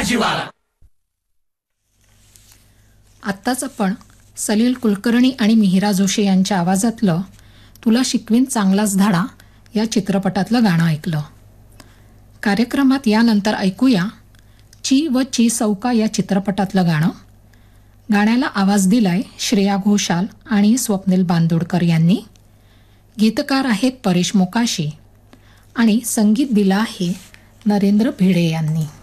भाजीवाला. आत्ताच आपण सलील कुलकर्णी आणि मिहिरा जोशी यांच्या आवाजातलं तुला शिकवीन चांगलाच धाडा या चित्रपटातलं गाणं ऐकलं. कार्यक्रमात यानंतर ऐकूया ची व ची सौका या चित्रपटातलं गाणं. गाण्याला आवाज दिलाय श्रेया घोषाल आणि स्वप्नील बांदोडकर यांनी. गीतकार आहेत परेश मोकाशी आणि संगीत दिलं आहे नरेंद्र भिडे यांनी.